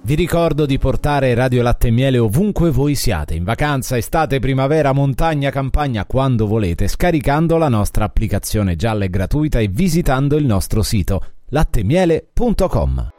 Vi ricordo di portare Radio Latte e Miele ovunque voi siate, in vacanza, estate, primavera, montagna, campagna, quando volete, scaricando la nostra applicazione gialla e gratuita e visitando il nostro sito lattemiele.com.